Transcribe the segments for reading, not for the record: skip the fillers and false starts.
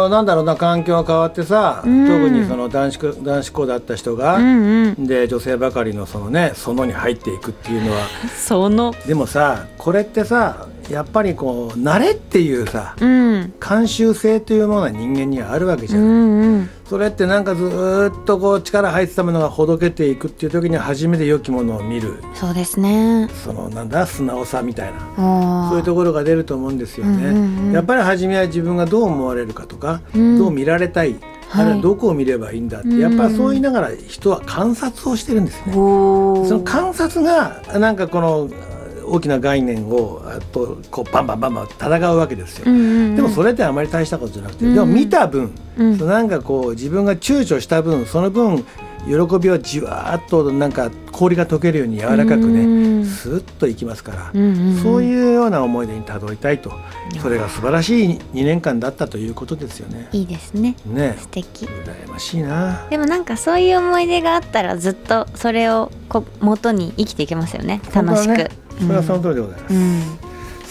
なんだろうな、環境が変わってさ、特にその男子校だった人が、で女性ばかりのそのね、そのに入っていくっていうのはでもさ、これってさ、やっぱりこう慣れっていうさ、慣習性というものが人間にはあるわけじゃない、それってなんかずっとこう力入ってたものがほどけていくっていう時に初めて良きものを見る。 そうですね。 そのなんだ、素直さみたいな、そういうところが出ると思うんですよね、やっぱり初めは自分がどう思われるかとか、どう見られたい、あるいはどこを見ればいいんだって、やっぱりそう言いながら人は観察をしてるんですね。その観察がなんかこの大きな概念をこうバンバン戦うわけですよ、でもそれってあまり大したことじゃなくて、でも見た分、なんかこう自分が躊躇した分、その分喜びはじわーっとなんか氷が溶けるように柔らかくね、スーッといきますから、そういうような思い出にたどりたいと、それが素晴らしい2年間だったということですよね。 いいですね。 素敵。 羨ましいな。 でもなんかそういう思い出があったらずっとそれを元に生きていけますよね。楽しく。 それはその通りでございます、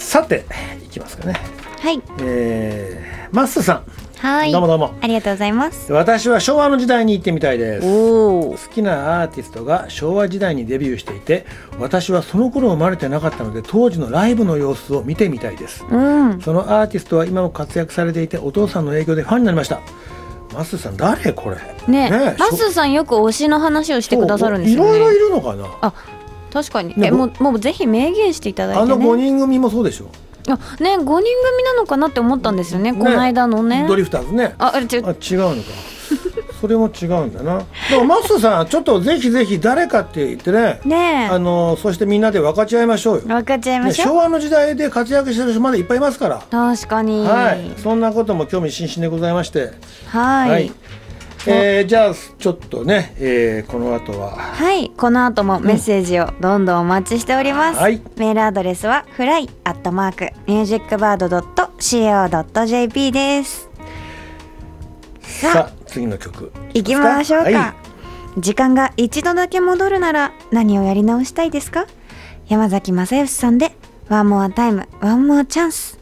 さていきますかね。 はい、 マッスさん、 はい、 どうもありがとうございます。 私は昭和の時代に行ってみたいです。 好きなアーティストが昭和時代にデビューしていて、私はその頃生まれてなかったので当時のライブの様子を見てみたいです、そのアーティストは今も活躍されていて、お父さんの影響でファンになりました。マスさん誰これね、マスさんよく推しの話をしてくださるんですよね。 いろいろいるのかな。 あ、確かに、もうぜひ明言していただいてね。 5人組もそうでしょ。 ね、5人組なのかなって思ったんですよね、この間のね。 ドリフターズね。違うのかそれも違うんだな。だからマスさんちょっとぜひぜひ誰かって言ってね、そしてみんなで分かち合いましょうよ。 分かち合いましょう、 昭和の時代で活躍してる人まだいっぱいいますから。 確かに、 そんなことも興味津々でございまして、じゃあちょっとね、この後はこの後もメッセージをどんどんお待ちしております、メールアドレスはfly@musicbird.co.jp です。 さあ次の曲いきましょうか、時間が一度だけ戻るなら何をやり直したいですか。山崎正義さんで One More Time One More Chance。